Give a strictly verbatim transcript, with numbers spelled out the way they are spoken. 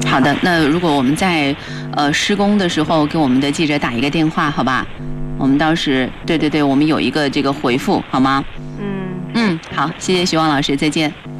好的，那如果我们在呃施工的时候给我们的记者打一个电话，好吧？我们到时对对对，我们有一个这个回复，好吗？ 嗯嗯，好，谢谢徐旺老师，再见。